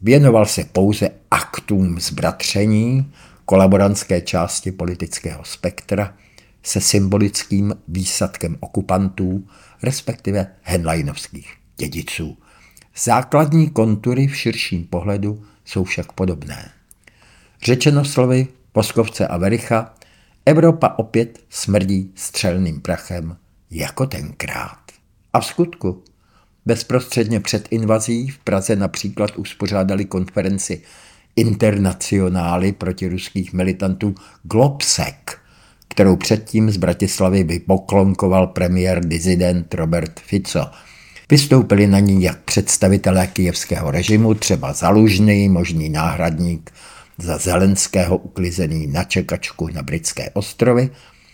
Věnoval se pouze aktům zbratření kolaborantské části politického spektra se symbolickým výsadkem okupantů, respektive henleinovských dědiců. Základní kontury v širším pohledu jsou však podobné. Řečeno slovy Voskovce a Wericha, Evropa opět smrdí střelným prachem jako tenkrát. A v skutku, bezprostředně před invazí v Praze například uspořádali konferenci internacionály protiruských militantů Globsec, kterou předtím z Bratislavy vypoklonkoval premiér dizident Robert Fico. Vystoupili na ní jak představitelé kyjevského režimu, třeba Zalužný, možný náhradník za Zelenského uklizený na čekačku na Britské ostrovy,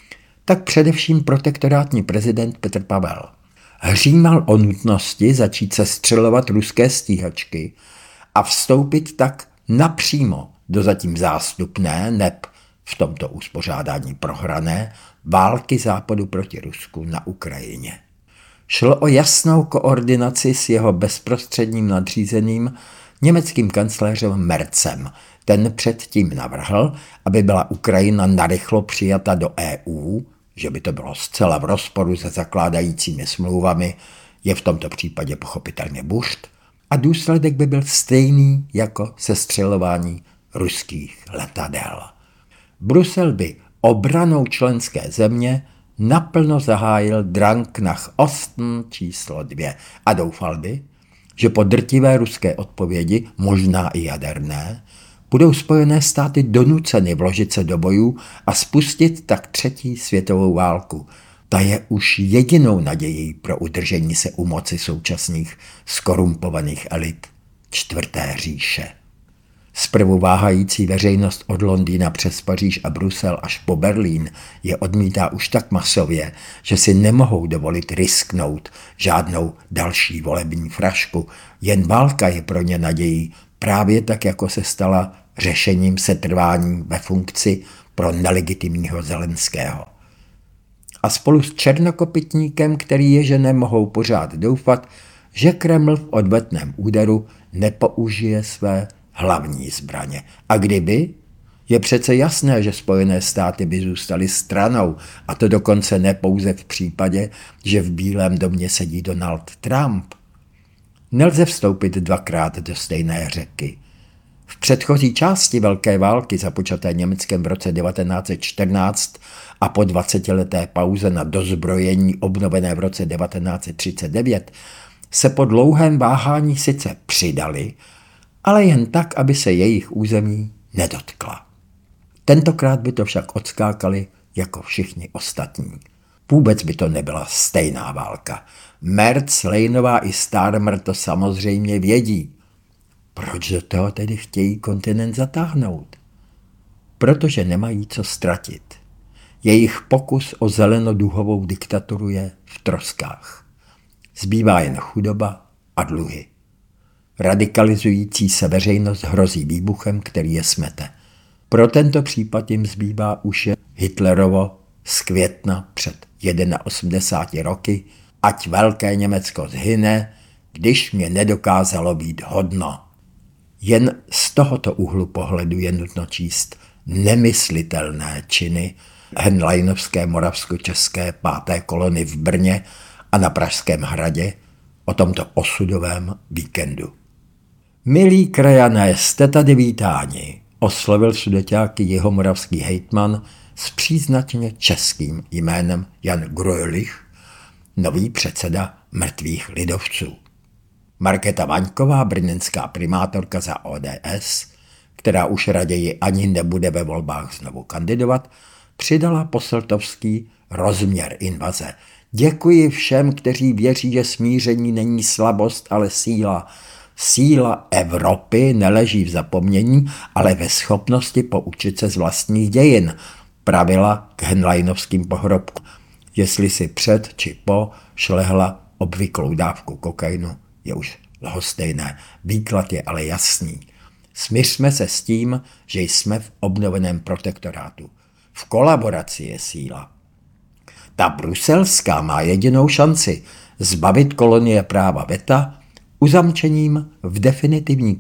tak především protektorátní prezident Petr Pavel. Hřímal o nutnosti začít sestřelovat ruské stíhačky a vstoupit tak napřímo do zatím zástupné, neb v tomto uspořádání prohrané, války Západu proti Rusku na Ukrajině. Šlo o jasnou koordinaci s jeho bezprostředním nadřízeným německým kancléřem Merzem. Ten předtím navrhl, aby byla Ukrajina narychlo přijata do EU, že by to bylo zcela v rozporu se zakládajícími smlouvami, je v tomto případě pochopitelně bušt, a důsledek by byl stejný jako sestřelování ruských letadel. Brusel by obranou členské země naplno zahájil Drang nach Osten číslo 2 a doufal by, že po drtivé ruské odpovědi, možná i jaderné, budou Spojené státy donuceny vložit se do bojů a spustit tak třetí světovou válku. Ta je už jedinou nadějí pro udržení se u moci současných skorumpovaných elit čtvrté říše. Zprvu váhající veřejnost od Londýna přes Paříž a Brusel až po Berlín je odmítá už tak masově, že si nemohou dovolit risknout žádnou další volební frašku. Jen válka je pro ně nadějí, právě tak, jako se stala řešením setrvání ve funkci pro nelegitimního Zelenského. A spolu s černokopytníkem, který je, že nemohou pořád doufat, že Kreml v odvetném úderu nepoužije své hlavní zbraně. A kdyby, je přece jasné, že Spojené státy by zůstaly stranou, a to dokonce ne pouze v případě, že v Bílém domě sedí Donald Trump. Nelze vstoupit dvakrát do stejné řeky. V předchozí části velké války, započaté Německem v roce 1914 a po 20leté pauze na dozbrojení obnovené v roce 1939, se po dlouhém váhání sice přidali, ale jen tak, aby se jejich území nedotkla. Tentokrát by to však odskákali jako všichni ostatní. Vůbec by to nebyla stejná válka. Merz, Lejnová i Starmer to samozřejmě vědí. Proč do toho tedy chtějí kontinent zatáhnout? Protože nemají co ztratit. Jejich pokus o zelenoduhovou diktaturu je v troskách. Zbývá jen chudoba a dluhy. Radikalizující se veřejnost hrozí výbuchem, který je smete. Pro tento případ jim zbývá už jen Hitlerovo z května před 81 roky, ať velké Německo zhyne, když mě nedokázalo být hodno. Jen z tohoto úhlu pohledu je nutno číst nemyslitelné činy henleinovské moravskočeské 5. kolony v Brně a na Pražském hradě o tomto osudovém víkendu. Milí krajané, jste tady vítáni, oslovil sudeťáky jihomoravský hejtman s příznačně českým jménem Jan Grölich, nový předseda mrtvých lidovců. Markéta Vaňková, brněnská primátorka za ODS, která už raději ani nebude ve volbách znovu kandidovat, přidala poseltovský rozměr invaze. Děkuji všem, kteří věří, že smíření není slabost, ale síla. Síla Evropy neleží v zapomnění, ale ve schopnosti poučit se z vlastních dějin, pravila k henleinovským pohrobkům. Jestli si před či po šlehla obvyklou dávku kokainu, je už lhostejné. Výklad je ale jasný. Smiřme se s tím, že jsme v obnoveném protektorátu. V kolaboraci je síla. Ta bruselská má jedinou šanci zbavit kolonie práva veta uzamčením v definitivní